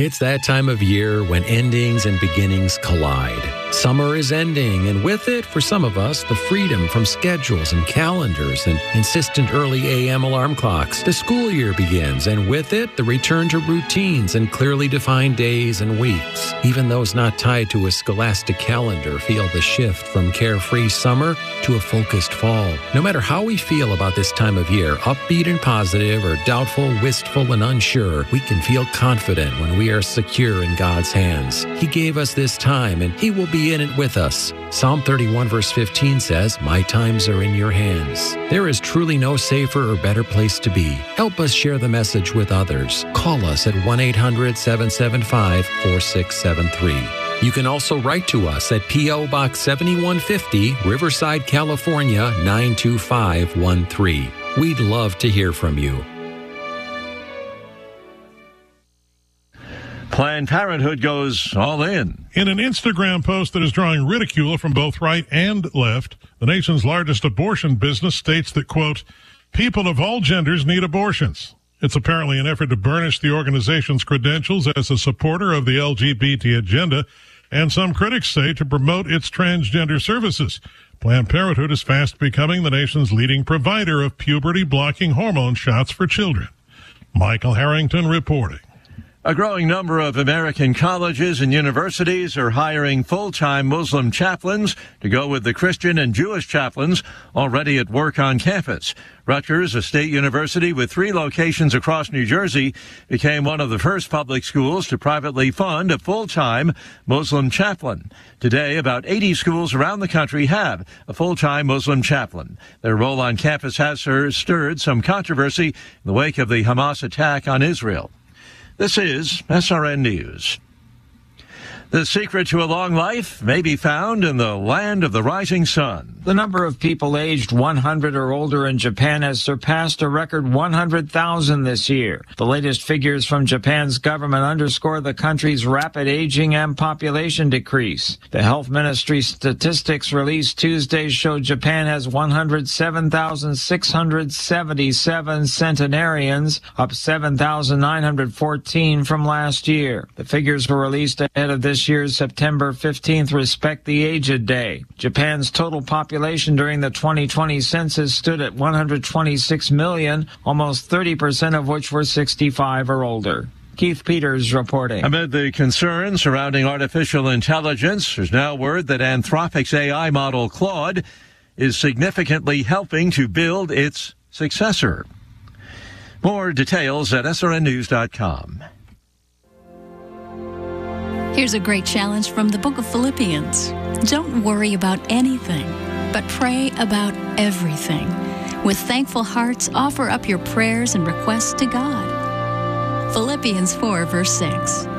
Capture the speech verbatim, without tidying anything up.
It's that time of year when endings and beginnings collide. Summer is ending, and with it, for some of us, the freedom from schedules and calendars and insistent early A M alarm clocks. The school year begins, and with it, the return to routines and clearly defined days and weeks. Even those not tied to a scholastic calendar feel the shift from carefree summer to a focused fall. No matter how we feel about this time of year, upbeat and positive or doubtful, wistful, and unsure, we can feel confident when we are secure in God's hands. He gave us this time, and He will be in it with us. Psalm thirty-one verse fifteen says, "My times are in your hands." There is truly no safer or better place to be. Help us share the message with others. Call us at one eight hundred seven seven five four six seven three. You can also write to us at P O Box seventy-one fifty, Riverside, California, nine two five one three. We'd love to hear from you. Planned Parenthood goes all in. In an Instagram post that is drawing ridicule from both right and left, the nation's largest abortion business states that, quote, "People of all genders need abortions." It's apparently an effort to burnish the organization's credentials as a supporter of the L G B T agenda, and some critics say to promote its transgender services. Planned Parenthood is fast becoming the nation's leading provider of puberty-blocking hormone shots for children. Michael Harrington reporting. A growing number of American colleges and universities are hiring full-time Muslim chaplains to go with the Christian and Jewish chaplains already at work on campus. Rutgers, a state university with three locations across New Jersey, became one of the first public schools to privately fund a full-time Muslim chaplain. Today, about eighty schools around the country have a full-time Muslim chaplain. Their role on campus has stirred some controversy in the wake of the Hamas attack on Israel. This is S R N News. The secret to a long life may be found in the land of the rising sun. The number of people aged one hundred or older in Japan has surpassed a record one hundred thousand this year. The latest figures from Japan's government underscore the country's rapid aging and population decrease. The health ministry statistics released Tuesday show Japan has one hundred seven thousand six hundred seventy-seven centenarians, up seven thousand nine hundred fourteen from last year. The figures were released ahead of this year's September fifteenth Respect the Aged Day. Japan's total population during the twenty twenty census stood at one hundred twenty-six million, almost thirty percent of which were sixty-five or older. Keith Peters reporting. Amid the concerns surrounding artificial intelligence, there's now word that Anthropic's A I model Claude is significantly helping to build its successor. More details at S R N news dot com. Here's a great challenge from the book of Philippians. Don't worry about anything, but pray about everything. With thankful hearts, offer up your prayers and requests to God. Philippians four, verse six.